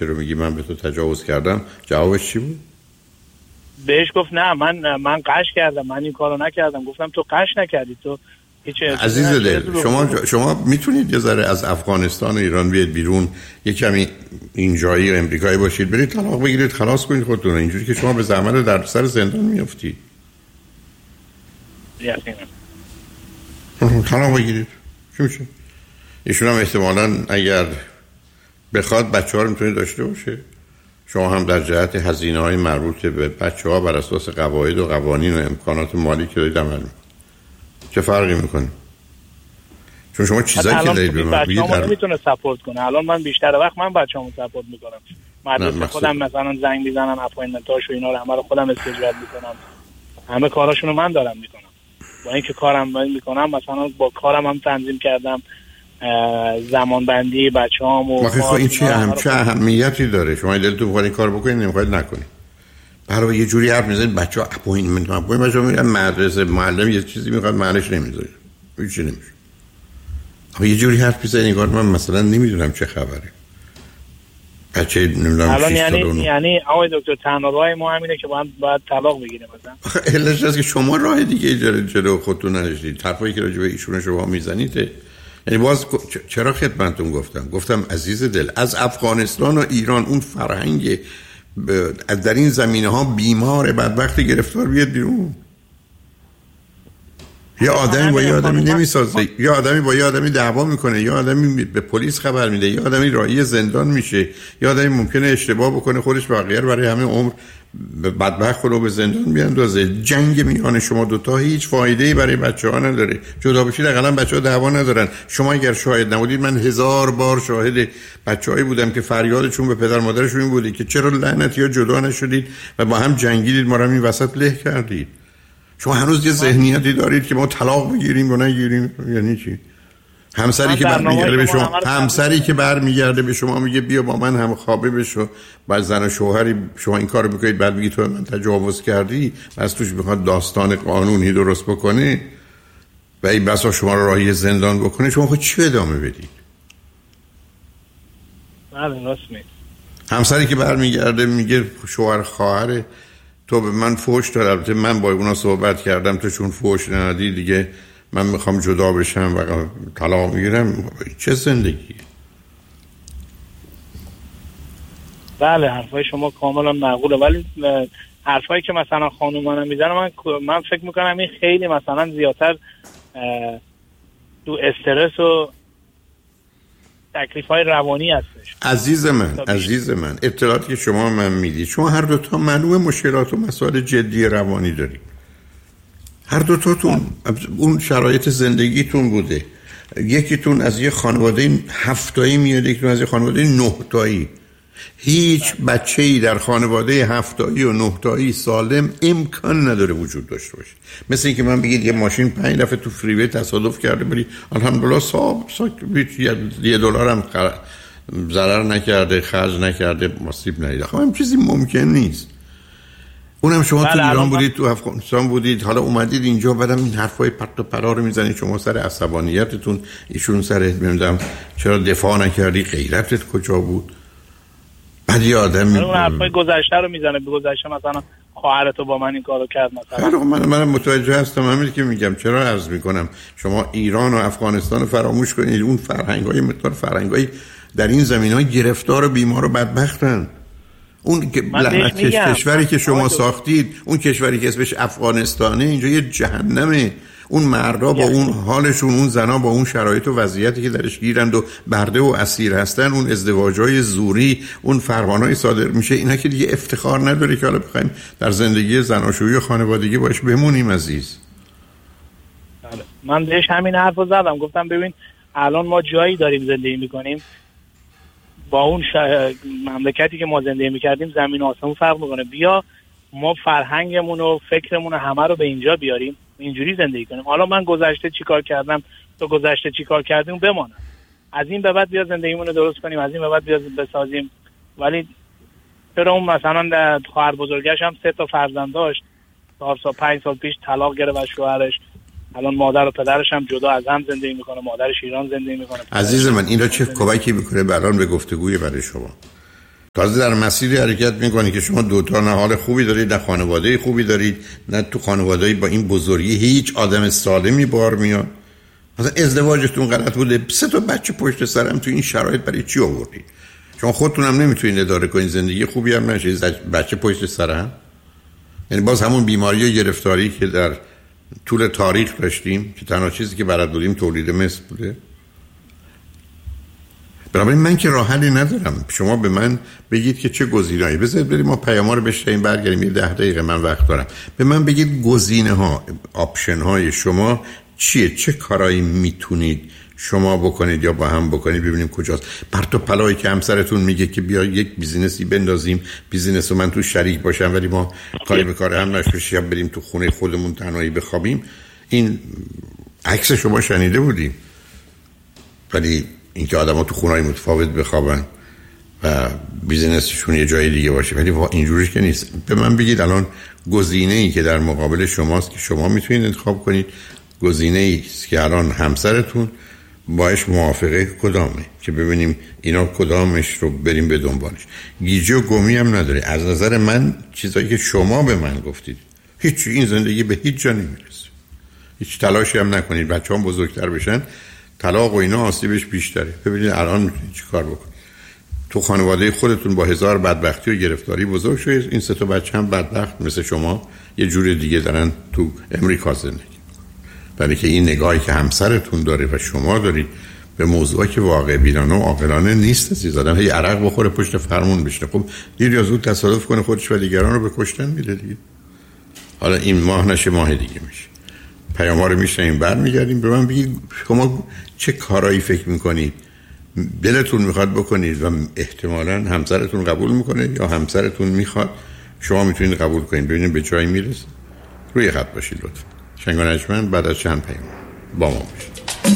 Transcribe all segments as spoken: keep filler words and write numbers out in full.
بچه رو میگی من به تو تجاوز کردم، جوابش چی بود؟ بهش گفت نه من من قش کردم، من این کارو نکردم. گفتم تو قش نکردی، تو عزیز دل شما شما میتونید یه ذره از افغانستان و ایران بیاید بیرون، یه کمی اینجایی و امریکایی باشید، برید طلاق بگیرید خلاص کنید خودتون. اینجوری که شما به زحمت در سر زندان میافتید. یقینا طلاق بگیرید چی میشه؟ ایشون هم احتمالاً اگر بخواد بچه ها رو میتونه داشته باشه. شما هم در جهت هزینه های مربوط به بچه ها بر اساس قواعد و قوانین و امکانات مالی که دارید عمل میکنید. چه فرقی میکنه؟ چون شما چیزایی که دارید به من بگید در نمیتونه سپورت کنه. الان من بیشتر وقت من بچه‌امو سپورت میکنم. مدرسه خودم مثلا زنگ میزنم، اپایمنتاش و اینا رو همه رو خودم اسکیجول میکنم. همه کاراشون رو من دارم میکنم. با اینکه کارم میکنم مثلا با کارم هم تنظیم کردم زمان بندی بچه‌هامو. خب این چه اهم چه اهمیتی داره؟ شما دلتون می‌خواد این کار بکنید نمی‌خواید نکنید. برای یه جوری حرف میزنید بچه‌ها اپوینتمنت اپوینتمنت بچه‌ها میرن مدرسه، معلم یه چیزی میخواد معنیش نمیذاره. هیچ چیزی نمیشه. خب یه جوری حرف میزنید انگار من مثلا نمیدونم چه خبره. بچه نمیدونم الان یعنی یعنی آقای دکتر تنها راه ما همینه که باید باید طلاق بگیریم مثلا. علتش هست که شما راه دیگه اجاره جلو خودتون نداشتید. حرفایی که راجع به ایشون شما میزنید یعنی باز چرا خدمتتون گفتم گفتم عزیز دل از افغانستان و ایران اون فرهنگ در این زمینه ها بیمار بدبخت گرفتار بیاد بیرون. یه آدمی با یه آدمی نمیسازه، یه آدمی با یه آدمی دعوا میکنه، یه آدمی به پلیس خبر میده، یه آدمی راهی زندان میشه، یه آدمی ممکنه اشتباه بکنه خودش بقیه رو برای همه عمر بدبخت رو به زندان بیاندازه. جنگ میان شما دوتا هیچ فایده‌ای برای بچه‌ها نداره. جدا بشید اقلا بچه‌ها دعوا ندارن. شما اگر شاهد نبودید، من هزار بار شاهد بچه‌هایی بودم که فریادشون به پدر مادرشون این بودی که چرا لعنتی ها جدا نشدید و با هم جنگیدید، ما رو این وسط له کردید. شما هنوز یه ذهنیتی دارید که ما طلاق بگیریم و نگیریم. یعنی چی؟ همسری که برمیگرده به شما همسری که برمیگرده به شما میگه بیا با من هم خوابه بشو، بعد زن و شوهری شما این کارو میکنید، بعد میگی تو من تجاوز کردی، از توش میخواد داستان قانونی درست بکنه و این بسا شما رو راهی زندان بکنه، شما خود چی ادامه بدید؟ بله راست میگی. همسری که برمیگرده میگه شوهر خواهر تو به من فحش داد، البته من با اونا صحبت کردم تو چون فحش ندادی دیگه من میخوام جدا بشم و طلاق میگیرم. چه زندگی؟ بله حرفای شما کاملا معقوله، ولی حرفایی که مثلا خانومانم میزنه من من فکر میکنم این خیلی مثلا زیادتر تو استرس و تکلیف‌های روانی هستش. عزیز من عزیز من اطلاعاتی که شما من میدید، شما هر دو تا معلومه مشکلات و مسائل جدی روانی دارید. هر دو تاتون اون شرایط زندگیتون بوده. یکیتون از یه خانواده هفتایی میاد، یکیتون از یه خانواده نهتایی. هیچ بچه‌ای در خانواده هفتایی و نهتایی سالم امکان نداره وجود داشته باشه. مثل اینکه من بگید یه ماشین پنج دفعه تو فریوی تصادف کرده بری الحمدلله صاحب یه دلار هم ضرر نکرده، خرج نکرده، مصیب ندیده. خب هم چیزی ممکن نیست. اونم شما تو ایران بودید، تو افغانستان بودید، حالا اومدید اینجا بعدم این حرفای پرت و پرا رو میزنید. شما سر عصبانیتتون، ایشون سر نمیدونم چرا دفاع نکردی، غیرتت کجا بود؟ بعد یه آدم اون حرفای گذشته رو میزنه، به گذشته مثلا خواهرتو با من این کارو کرد مثلا. خب من من متوجه هستم، همین که میگم چرا عرض میکنم شما ایران و افغانستان رو فراموش کنید. اون فرهنگ‌های مقدار فرهنگ‌های در این زمین‌ها گرفتار و بیمار و بدبختن. اون که کشوری که شما ساختید، اون کشوری که اسمش افغانستانه، اینجا یه جهنمه. اون مردا با اون حالشون، اون زنا با اون شرایط و وضعیتی که درش گیرند و برده و اسیر هستن، اون ازدواجای زوری، اون فرمانای صادر میشه، اینا که دیگه افتخار نداره که حالا بخوایم در زندگی زناشویی و خانوادگی باش بمونیم عزیز. من بهش همین حرفو زدم، گفتم ببین الان ما جایی داریم زندگی میکنیم با اون ش... مملکتی که ما زندگی میکردیم زمین و آسمون فرق میکنه. بیا ما فرهنگمون و فکرمون همه رو به اینجا بیاریم، اینجوری زندگی کنیم. حالا من گذشته چیکار کردم، تو گذشته چیکار کردیم بمانم. از این به بعد بیا زندگیمون رو درست کنیم، از این به بعد بیا بسازیم. ولی چرا اون مثلا خواهر بزرگش هم سه تا فرزند داشت، چهار سال پنج سال پیش طلاق گرفت از شوهرش، الان مادر و پدرش هم جدا از هم زندگی میکنه، مادرش ایران زندگی میکنه. عزیز من این را چه کمکی میکنه الان به گفتگوی برای شما؟ تازه در مسیری حرکت میکنی که شما دوتا نه حال خوبی دارید، نه خانواده خوبی دارید، نه تو خانواده با این بزرگی هیچ آدم سالمی بار میاد. مثلا ازدواجتون غلط بوده، سه تا بچه پشت سرم تو این شرایط برای چی آوردید؟ شما خودتون هم نمیتونید اداره کنید، زندگی خوبی هم نشه، بچه پشت سرم. یعنی باز همون بیماری و گرفتاری که در طول تاریخ داشتیم که تنها چیزی که بلد بودیم تولید مثل بوده. بنابراین من که راه حلی ندارم. شما به من بگید که چه گزینه‌ای، بذارید بریم ما پیام‌ها رو بشنویم برگردیم، یه ده دقیقه من وقت دارم. به من بگید گزینه‌ها، آپشن‌های شما چیه، چه کارایی میتونید شما بکنید یا با هم بکنید، ببینیم کجاست. پرت و پلایی که همسرتون میگه که بیا یک بیزینسی بندازیم، بیزینس رو من تو شریک باشم ولی ما کاری به کار هم نشه، بریم تو خونه خودمون تنهایی بخوابیم، این عکس شما شنیده بودیم. ولی اینکه آدم‌ها تو خونه‌های متفاوت بخوابن و بیزینسشون یه جای دیگه باشه، ولی اینجوریش که نیست. به من بگید الان گزینه‌ای که در مقابل شماست که شما میتونید انتخاب کنید، گزینه‌ای است که الان همسرتون باش موافقه کدامه، که ببینیم اینا کدامش رو بریم به دنبالش. گیجی و گمی هم نداره. از نظر من چیزایی که شما به من گفتید هیچ، این زندگی به هیچ جا نمیرسه. هیچ تلاشی هم نکنید بچه‌ها بزرگتر بشن، طلاق و اینا آسیبش بیشتره. ببینید الان میتونید چیکار بکنید. تو خانواده خودتون با هزار بدبختی و گرفتاری بزرگ شدید، این سه تا بچه هم بدبخت مثل شما یه جور دیگه دارن تو امریکا زندگی. برای که این نگاهی که همسرتون داره و شما دارید به موضوعی که واقع بینانه و عاقلانه نیست، چیز آدم هی عرق بخوره پشت فرمون بشینه. خب دیر یا زود تصادف کنه خودش و دیگران رو به کشتن میده دیگه. حالا این ماه نشه ماه دیگه میشه. پیام‌ها رو میشنیم برمیگردیم. به من بگید شما چه کارایی فکر میکنید دلتون میخواد بکنید و احتمالاً همسرتون قبول میکنه یا همسرتون میخواد شما میتونید قبول کنید، ببینید به جایی میرسه. روی خط باشید لطفا. شنگ و نجمن بعد از چند پیام با ما باشید.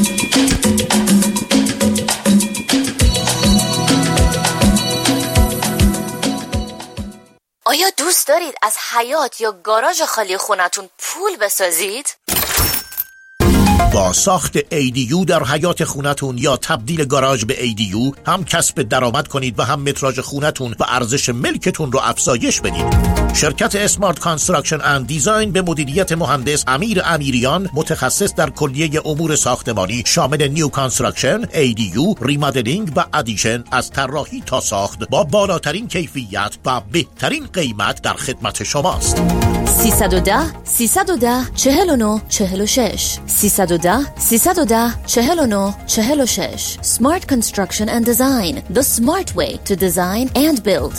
آیا دوست دارید از حیاط یا گاراژ خالی خونتون پول بسازید؟ با ساخت ای دی یو در حیاط خونتون یا تبدیل گاراژ به ای دی یو هم کسب درآمد کنید و هم متراژ خونتون و ارزش ملکتون رو افزایش بدید. شرکت اسمارت کانستراکشن اند دیزاین به مدیریت مهندس امیر امیریان، متخصص در کلیه امور ساختمانی شامل نیو کانستراکشن، ای دی یو، ریمادلینگ و ادیشن، از طراحی تا ساخت با بالاترین کیفیت و بهترین قیمت در خدمت شماست. سیصد و ده سیصد و ده چهل و نه چهل و شش سیصد و ده سیصد و ده چهل و نه چهل و شش. Smart Construction and Design, the smart way to design and build.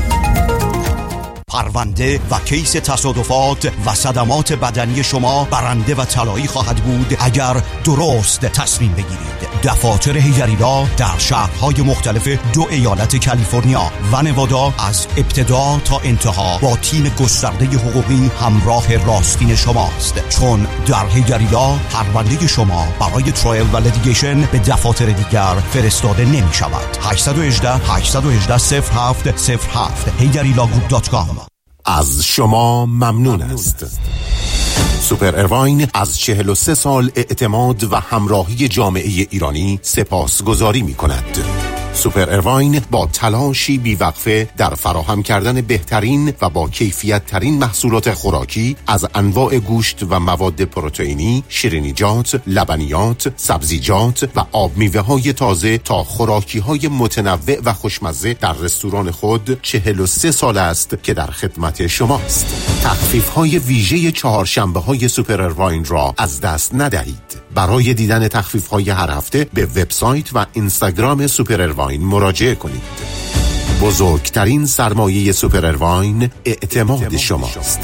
پرونده و کیس تصادفات و صدمات بدنی شما برنده و طلایی خواهد بود اگر درست تصمیم بگیرید. دفاتر هیگریلا در شهرهای مختلف دو ایالت کالیفرنیا و نوادا از ابتدا تا انتها با تیم گسترده حقوقی همراه راستین شماست، چون در هیگریلا پرونده شما برای ترایل و لیتیگیشن به دفاتر دیگر فرستاده نمی شود. هشت یک هشت هشت یک هشت صفر هفت صفر هفت هیگریلا گروپ دات کام. از شما ممنون است. سوپر ارواین از چهل و سه سال اعتماد و همراهی جامعه ایرانی سپاسگزاری می کند. سوپر ارواین با تلاشی بیوقفه در فراهم کردن بهترین و با کیفیت ترین محصولات خوراکی از انواع گوشت و مواد پروتئینی، شیرینیجات، لبنیات، سبزیجات و آب میوه های تازه تا خوراکی های متنوع و خوشمزه در رستوران خود چهل و سه سال است که در خدمت شماست. تخفیف های ویژه چهارشنبه های سوپر ارواین را از دست ندهید. برای دیدن تخفیف های هر هفته به وبسایت و اینستاگرام سوپر ارواین مراجعه کنید. بزرگترین سرمایه سوپر ارواین اعتماد شماست.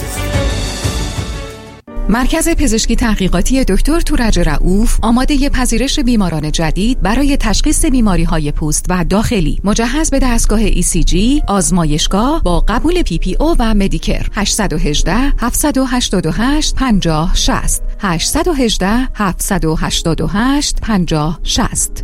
مرکز پزشکی تحقیقاتی دکتر تورج رؤوف آماده پذیرش بیماران جدید برای تشخیص بیماری‌های پوست و داخلی، مجهز به دستگاه ای سی جی، آزمایشگاه با قبول پی پی او و مدیکر. هشت یک هشت هفت هشت هشت پنجاه شصت هشت یک هشت هفت هشت هشت پنجاه شصت.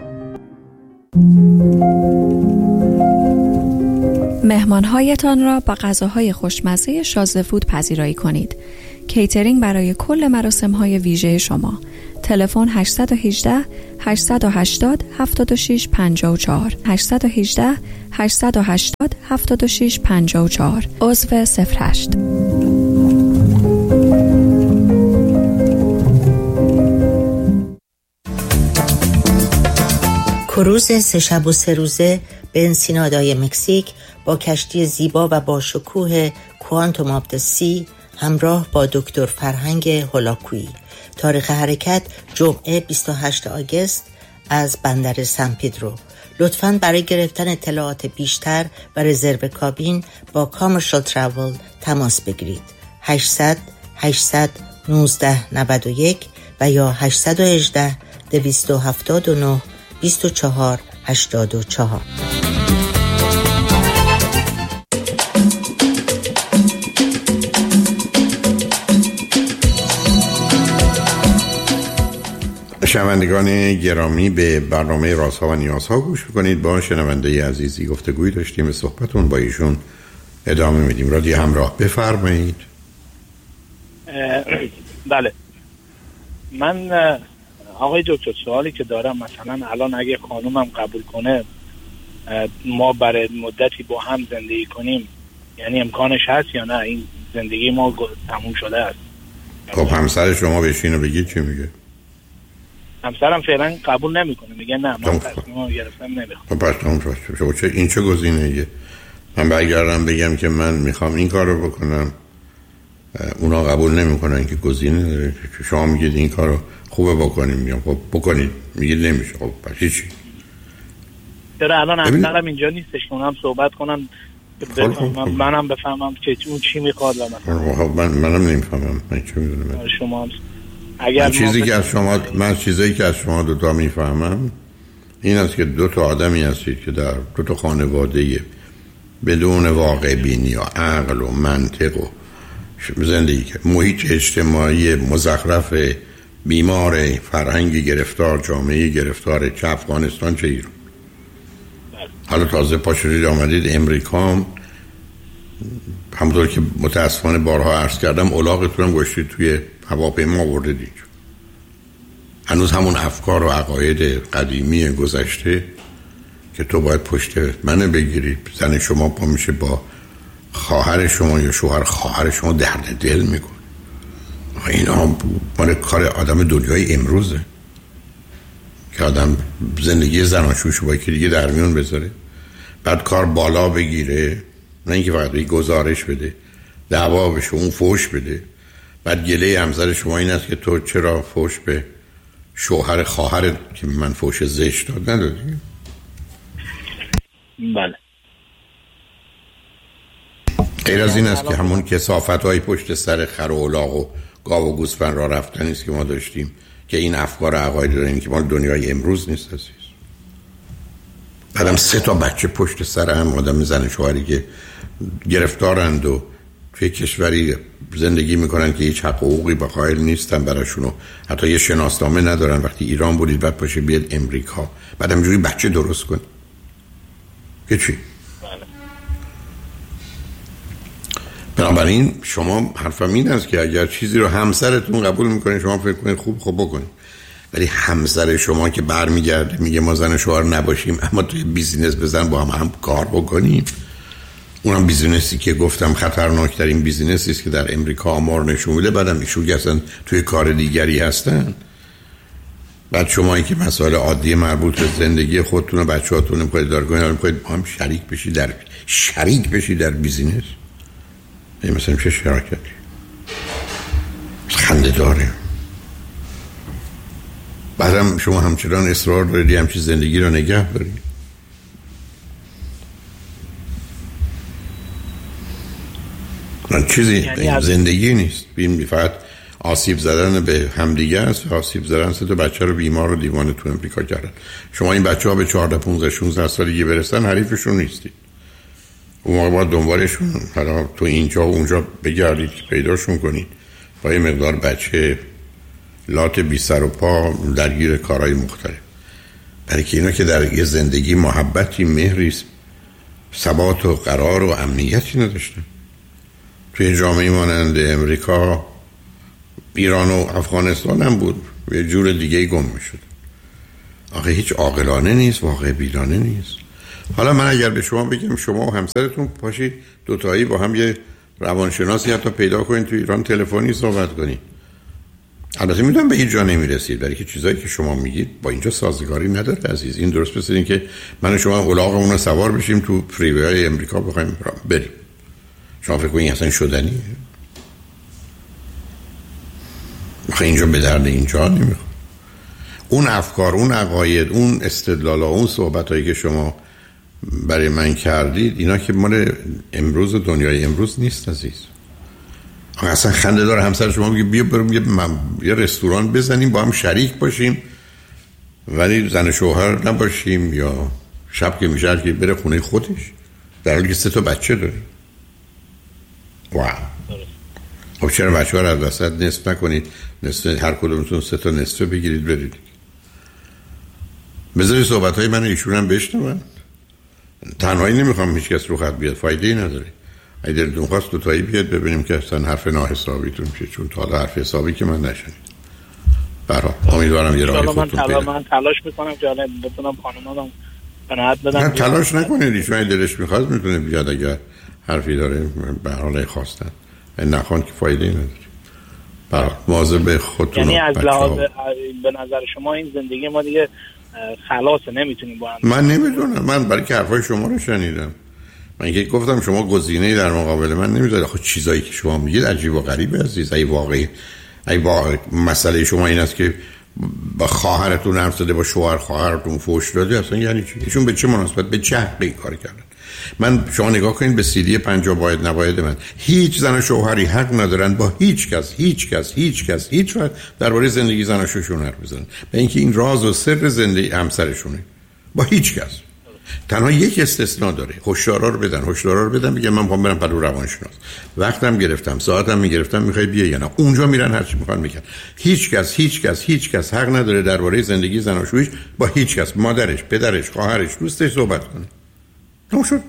مهمانهایتان را با غذاهای خوشمزه شازده فود پذیرایی کنید. کیترینگ برای کل مراسم‌های ویژه شما. تلفن هشت یک هشت هشت هشت صفر هفت شش پنج چهار هشت یک هشت هشت هشت صفر هفت شش پنج چهار عضو صفر هشت. کروز سه شب و سه روزه به انسینادای مکزیک با کشتی زیبا و با شکوه کوانتوم آف د سی همراه با دکتر فرهنگ هولاکویی. تاریخ حرکت جمعه بیست و هشتم آگوست از بندر سن پدرو. لطفاً برای گرفتن اطلاعات بیشتر و رزرو کابین با کامرشال تراول تماس بگیرید. هشتصد هشتصد نوزده نود و یک و یا هشتصد و هجده دویست و هفتاد و نه بیست و چهار هشتاد و چهار. شنوندگان گرامی، به برنامه رازها و نیازها گوش میکنید. با شنونده عزیزی گفتگوی داشتیم، صحبتون با ایشون ادامه میدیم. رادیو همراه، بفرمایید. بله، من آقای دکتر سوالی که دارم، مثلا الان اگه خانومم قبول کنه ما برای مدتی با هم زندگی کنیم، یعنی امکانش هست یا نه؟ این زندگی ما تموم شده است. خب همسر شما بشین و بگید چی میگه؟ همسرم فعلا قبول نمیکنه، میگه نه من تصمیمم گرفتم نمیخوام. خب پس تموم شد. چه این چه گزینه‌ایه؟ من برگردم بگم که من میخوام این کارو بکنم، اونا قبول نمیکنن که گزینه داره. شما میگید این کارو خوبه بکنیم، میگم خب بکنید، میگید نمیشه. خب پس چی؟ چرا الان همسرم اینجا نیستش که اونم صحبت کنن بفهمم، منم بفهمم که اون چی میخواد و مثلا خب من منم نمیفهمم، من چه میدونم. شما هم اگر من چیزی که از شما من چیزی که از شما دو تا میفهمم این است که دو تا آدمی هستید که در دو تا خانواده بدون واقع بینی و عقل و منطق و زندگی که محیط اجتماعی مزخرف، بیمار، فرهنگی گرفتار، جامعه گرفتار، چه افغانستان چه ایران. حالا تازه پا شدید آمدید امریکا، همونطور که متاسفانه بارها عرض کردم الاغتون هم گشتید توی هواپیما آوردید اینجا. هنوز همون افکار و عقاید قدیمی گذشته که تو باید پشت منو بگیری، زن شما پا میشه با خواهر شما یا شوهر خواهر شما درد دل میکن. اینا مال کار آدم دنیای امروزه که آدم زندگی زناشویش با یکی دیگه در میون بذاره، بعد کار بالا بگیره، نه اینکه فقط یه گزارش بده، دعوا بشه، اون فوش بده، بعد گله همسر شما این است که تو چرا فوش به شوهر خواهر که من فوش زشت داد ندادی؟ بله. غیر از این است که همون کثافت های پشت سر خر و الاغ و گاو و گوسفند را رفتن است که ما داشتیم که این افکار و عقاید داریم که مال دنیای امروز نیست عزیز. بعدم سه تا بچه پشت سر هم آدم زن شوهری که گرفتارند و توی کشوری زندگی میکنن که هیچ حق و حقوقی به قائل نیستن براشونو، حتی یه شناسنامه ندارن. وقتی ایران بودید بعد پاشه بیاد امریکا، بعد همجوری بچه درست کن که چی؟ بنابراین شما حرفم این است که اگر چیزی رو همسرتون قبول میکنه شما فکر کنید خوب خوب بکنید، ولی همسر شما که برمیگرده میگه ما زن شوهر نباشیم اما توی بیزینس بزن با هم هم کار بکنیم، اونم بیزینسی که گفتم خطرناکترین بیزینسی است که در امریکا آمار نشون میده، بعدم ایشون که اصلا توی کار دیگری هستن، بعد شمایی که مسائل عادی مربوط به زندگی خودتون و بچه‌هاتون می‌خواید دار کنید، می‌خواید با هم شریک بشید در شریک بشید در بیزینس. این مثلا چه شراکتی؟ خنده داره. بعدم شما همچنان اصرار دارید همچین زندگی رو نگه دارید. من چیزی یعنی زندگی نیست، بیم فقط آسیب زدن به همدیگه است. آسیب زدن سه تا بچه رو بیمار و دیوانه تو امریکا کردن. شما این بچه ها به چهارده پانزده شانزده سالگی برسن حریفشون نیستید. اون موقع باید دنبالشون حالا تو اینجا و اونجا بگردید که پیداشون کنید، با یه مقدار بچه لات بی سر و پا درگیر کارهای مختلف. برای که اینا که در یه زندگی محبتی، مهری، ثبات و قرار و امنیتی نداشتن. توی جامعه مانند امریکا، ایران و افغانستان هم بود، یه جور دیگه گم میشد. آخه هیچ عاقلانه نیست، واقع بینانه نیست. حالا من اگر به شما بگم شما و همسرتون پاشید دوتایی با هم یه روانشناسی حتی پیدا کنید تو ایران تلفنی صحبت کنید، البته میدونم به هیچ جا نمیرسید، برای که چیزایی که شما میگید با اینجا سازگاری نداره عزیز. این درست مثل این که من و شما الاغمون رو سوار بشیم تو فریوی های امریکا بخوایم بریم. شما فکر کنید اصلا شدنیه؟ آخه اینجا به درد اینجا نمیخواد. اون افکار، اون عقاید، اون استدلالا، اون صحبتایی که شما برای من کردید، اینا که مال امروز و دنیای امروز نیست عزیز. اصلا خنده داره همسر شما میگه بیا بریم یه, من... یه رستوران بزنیم با هم شریک باشیم ولی زن شوهر نباشیم، یا شب که میشه که بره خونه خودش در حالی که سه تا بچه داره. واو. خب چرا بچه ها رو از وسط نصف نکنید، نصف هر کدومتون سه تا نصفه بگیرید برید. بذاری صحبت های من ایشون هم بشنون. تنهایی نمیخوام هیچ کس رو خط بیاد، فایده ای نداره. اگه دلتون خواست دوتایی بیاد ببینیم که اصلا حرف ناحسابیتون میشه، چون تا حالا حرف حسابی که من نشنید. برای امیدوارم یه راهی خودتون پیدا. من تلاش میکنم که الان بتونم خانمانم قناعت بدم. نه تلاش نکنید، ایشون اگه دلش میخواد میتونه بیاد اگر حرفی داره به هر حال خواستن. نخوان که فایده ای نداره. برای مواظب خودتون. یعنی از لحاظ به نظر شما این زندگی ما دیگه خلاصه، نمیتونیم با هم. من نمیدونم، من برای که حرفای شما رو شنیدم. من که گفتم شما گزینه‌ای در مقابل من نمیذارید. آخه چیزایی که شما میگید عجیب و غریبه عزیز. ای واقعی ای واقعی مسئله شما این است که با خواهرتون حرف زده، با شوهر خواهرتون فحش داده، اصلا یعنی چی؟ ایشون به چه مناسبت، به چه حقی کار کردن؟ من شما نگاه کنید به سیدی پنجاه باید نباید من. هیچ زن و شوهری حق ندارن با هیچ کس هیچ کس هیچ کس هیچ وقت درباره زندگی زن و شوهرشون حرف بزنن، به اینکه این راز و سر زندگی همسرشونه. با هیچ کس. تنها یک استثناء داره. هشدارا رو بدن، هشدارا رو بدن، میگن من میخوام برم پلو روانشناس، وقتم گرفتم، ساعتم میگرفتم، میخوای بیا یا نه. اونجا میرن هر چی میخوان میگن. هیچ کس هیچ کس هیچ کس حق نداره درباره زندگی زن و شوهرش با هیچ کس، مادرش، پدرش، خواهرش، دوستش صحبت کنه. نمیشه.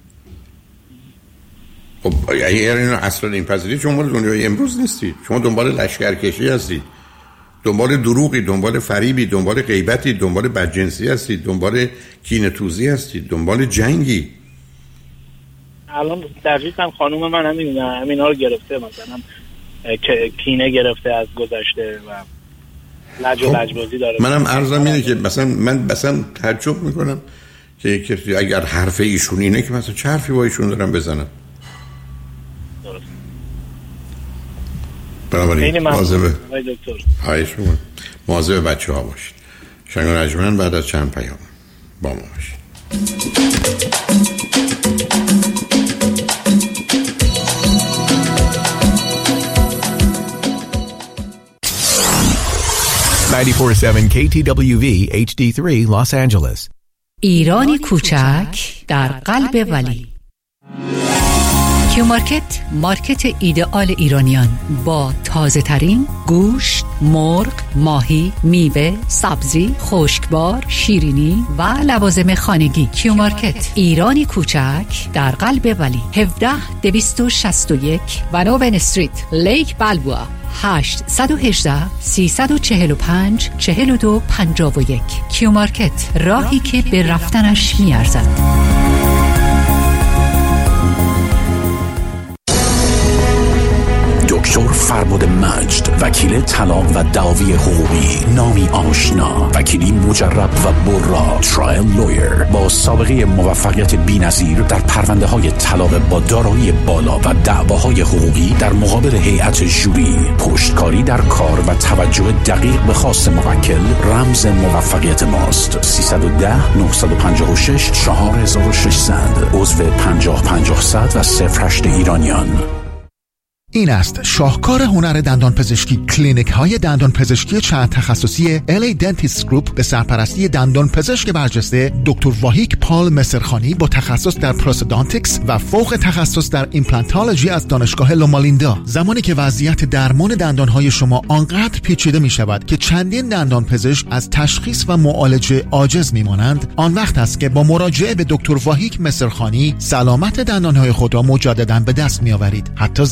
خب اگر اینو اصلا این پذیرید شما مال دنیای امروز نیستید. شما دنبال لشکرکشی هستید، دنبال دروغی، دنبال فریبی، دنبال غیبتی، دنبال بدجنسی هستید، دنبال کینه‌توزی هستید، دنبال جنگی. الان دقیقاً خانم من همین همینا رو گرفته، مثلا کینه گرفته از گذشته و لج و لجبازی داره. منم عرضم اینه که مثلا من مثلا تعجب میکنم که کسی اگر حرف ایشون اینه که مثلا چه حرفی با ایشون دارم بزنم. بنابراین مواظب هایش بمون، مواظب بچه ها باشید. شنگ و رجمن بعد از چند پیام با ما باشید. نود و چهار ممیز هفت کی تی دبلیو وی اچ دی سه Los Angeles. ایرانی کوچک در قلب ولی. کیو مارکت، مارکت ایدئال ایرانیان با تازه ترین گوشت، مرغ، ماهی، میوه، سبزی، خشکبار، شیرینی و لوازم خانگی. کیو مارکت، ایرانی کوچک در قلب ولی. هفده دویست و شصت و یک ونوون استریت، لیک بالبوا. هشت یک هشت سه چهار پنج چهار دو پنج یک. کیو مارکت، راهی که به رفتنش میارزد. دکتر فربد مجد، وکیل طلاق و دعاوی حقوقی، نامی آشنا، وکیلی مجرب و برا، ترایل لویر با سابقه موفقیت بی‌نظیر در پرونده های طلاق با دارایی بالا و دعواهای حقوقی در مقابل هیئت ژوری، پشتکاری در کار و توجه دقیق به خواست موکل رمز موفقیت ماست. سیصد و ده نهصد و پنجاه و شش چهار هزار و ششصد، عضو پنجاه پنجاه صد و صفر هشت ایرانیان. این است شاهکار هنر دندان پزشکی، کلینیک های دندان پزشکی چند تخصصی ال ای Dentist Group به سرپرستی دندان پزشک برجسته دکتر واهیک پال مصرخانی با تخصص در پروستودانتیکس و فوق تخصص در ایمپلانتولوژی از دانشگاه لومالیندا. زمانی که وضعیت درمان دندان های شما آنقدر پیچیده می شود که چندین دندان پزشک از تشخیص و معالجه عاجز می مانند، آن وقت است که با مراجعه به دکتر واهیک مصرخانی سلامت دندان های خود را مجددا به دست می آورید. حتی زمانی که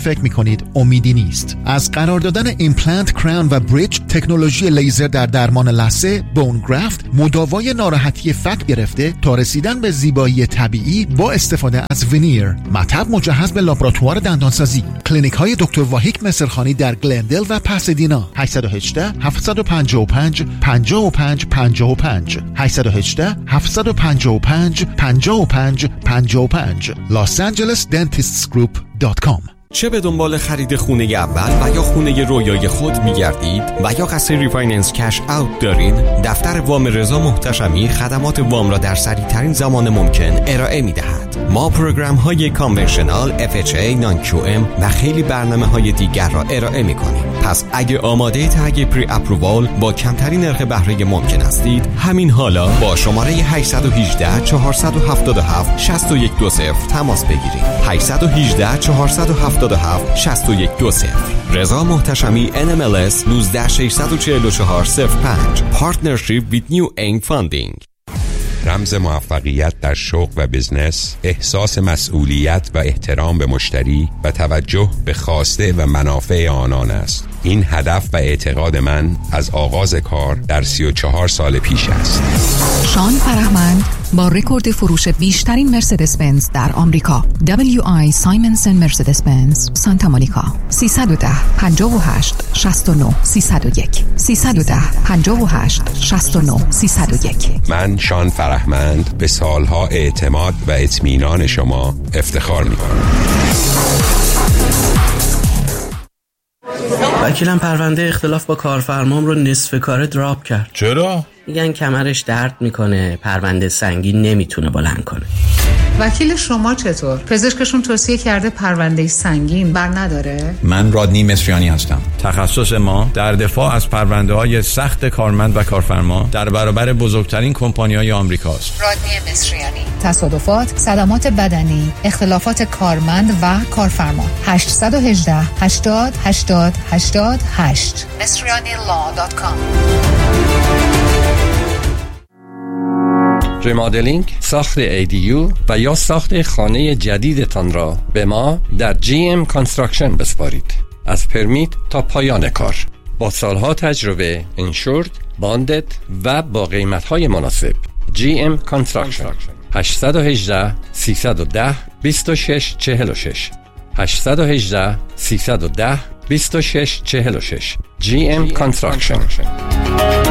فکر میکنید امیدی نیست. از قرار دادن ایمپلنت، کراون و بریج، تکنولوژی لیزر در درمان لثه، بون گرافت، مداوای ناراحتی فک گرفته تا رسیدن به زیبایی طبیعی با استفاده از وینیر. مطب مجهز به لابراتوار دندانسازی. کلینیک های دکتر واهیک مصرخانی در گلندل و پاسادینا. هشت یک هشت هفت پنج پنج پنج پنج پنج پنج هشت یک هشت هفت پنج پنج پنج پنج پنج پنج los angeles dentists group dot com. چه به دنبال خرید خونه اول و یا خونه رویای خود می‌گردید و یا قصد ریفایننس کش اوت دارید، دفتر وام رضا محتشمی خدمات وام را در سریع‌ترین زمان ممکن ارائه می‌دهد. ما پروگرام‌های کانونشنال، اف اچ ای، نان کیو ام و خیلی برنامه‌های دیگر را ارائه می‌کنیم. پس اگه آماده تگ پری اپرووال با کمترین نرخ بهره ممکن هستید، همین حالا با شماره هشت یک هشت چهار هفت هفت شش یک دو صفر تماس بگیرید. هشت یک هشت چهار هفت هفت شش یک دو صفر. رضا محتشمی ان ام ال اس یک نه شش چهار چهار صفر پنج. Partnership with New Aim Funding. رمز موفقیت در شغل و بزنس، احساس مسئولیت و احترام به مشتری و توجه به خواسته و منافع آنان است. این هدف و اعتقاد من از آغاز کار در سی و چهار سال پیش است. شان فرهمند با رکورد فروش بیشترین مرسدس بنز در آمریکا، دبلیو آی سایمنسن مرسدس بنز سانتا مونیکا. سیصد و ده پنجاه و هشت شصت و نه سیصد و یک سیصد و ده پنجاه و هشت شصت و نه سیصد و یک. من شان فرهمند به سالها اعتماد و اطمینان شما افتخار می‌کنم. وکیلم پرونده اختلاف با کارفرمام رو نصف کار دراپ کرد. چرا؟ میگن کمرش درد میکنه، پرونده سنگین نمیتونه بلند کنه. وکیل شما چطور؟ پزشکشون توصیه کرده پرونده سنگین بر نداره؟ من رادنی مصریانی هستم. تخصص ما در دفاع از پرونده های سخت کارمند و کارفرما در برابر بزرگترین کمپانی های آمریکاست. رادنی مصریانی. تصادفات، صدمات بدنی، اختلافات کارمند و کارفرما. هشت یک هشت هشتاد هشتاد هشتاد هشت مصریانی لا دات کام. ریمادلینگ، ساخت ای دی یو و یا ساخت خانه جدیدتان را به ما در جی ام کانستراکشن بسپارید. از پرمیت تا پایان کار با سالها تجربه، انشورد، باندد و با قیمت‌های مناسب. جی ام کانستراکشن. هشت یک هشت سیصد و ده بیست و شش چهل و شش هشت یک هشت سیصد و ده بیست و شش چهل و شش. جی ام کانستراکشن.